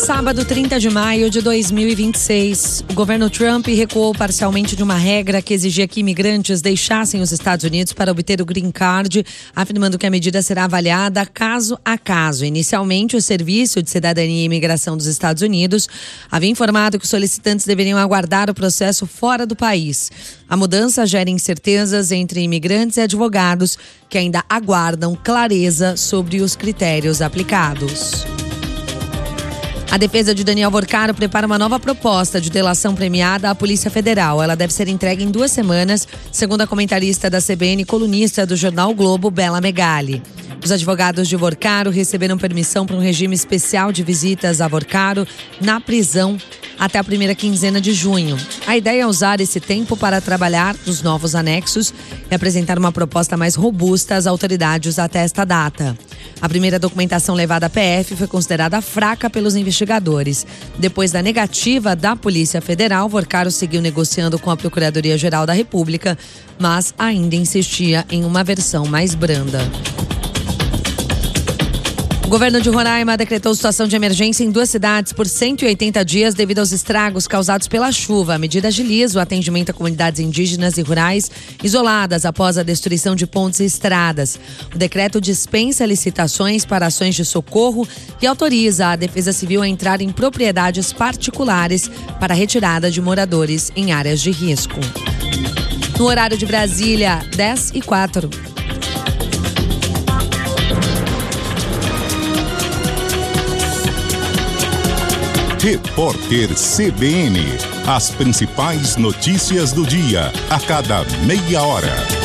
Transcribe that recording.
Sábado, 30 de maio de 2026. O governo Trump recuou parcialmente de uma regra que exigia que imigrantes deixassem os Estados Unidos para obter o Green Card, afirmando que a medida será avaliada caso a caso. Inicialmente, o Serviço de Cidadania e Imigração dos Estados Unidos havia informado que os solicitantes deveriam aguardar o processo fora do país. A mudança gera incertezas entre imigrantes e advogados que ainda aguardam clareza sobre os critérios aplicados. A defesa de Daniel Vorcaro prepara uma nova proposta de delação premiada à Polícia Federal. Ela deve ser entregue em 2 semanas, segundo a comentarista da CBN e colunista do jornal Globo, Bela Megali. Os advogados de Vorcaro receberam permissão para um regime especial de visitas a Vorcaro na prisão até a primeira quinzena de junho. A ideia é usar esse tempo para trabalhar nos novos anexos e apresentar uma proposta mais robusta às autoridades até esta data. A primeira documentação levada à PF foi considerada fraca pelos investigadores. Depois da negativa da Polícia Federal, Vorcaro seguiu negociando com a Procuradoria-Geral da República, mas ainda insistia em uma versão mais branda. O governo de Roraima decretou situação de emergência em 2 cidades por 180 dias devido aos estragos causados pela chuva. A medida agiliza o atendimento a comunidades indígenas e rurais isoladas após a destruição de pontes e estradas. O decreto dispensa licitações para ações de socorro e autoriza a Defesa Civil a entrar em propriedades particulares para a retirada de moradores em áreas de risco. No horário de Brasília, 10h04. Repórter CBN. As principais notícias do dia, a cada meia hora.